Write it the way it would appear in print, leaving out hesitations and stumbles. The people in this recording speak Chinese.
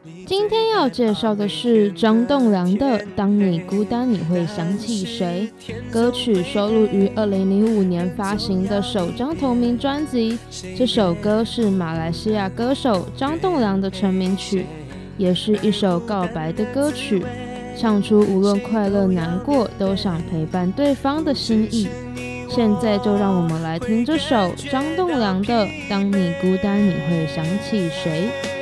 今天要介绍的是张栋梁的《当你孤单你会想起谁》，歌曲收录于2005年发行的首张同名专辑。这首歌是马来西亚歌手张栋梁的成名曲，也是一首告白的歌曲，唱出无论快乐难过都想陪伴对方的心意。现在就让我们来听这首张栋梁的《当你孤单你会想起谁》。